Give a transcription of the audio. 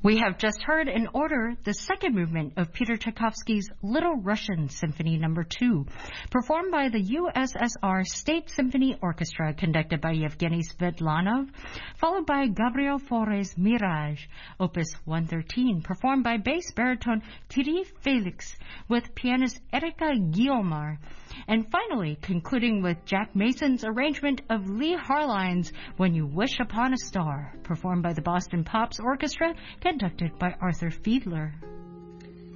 We have just heard in order the second movement of Peter Tchaikovsky's Little Russian Symphony No. 2, performed by the USSR State Symphony Orchestra, conducted by Yevgeny Svedlanov, followed by Gabriel Fauré's Mirage, Opus 113, performed by bass baritone Thierry Felix with pianist Erika Guillaumard, and finally concluding with Jack Mason's arrangement of Lee Harline's When You Wish Upon a Star, performed by the Boston Pops Orchestra, conducted by Arthur Fiedler.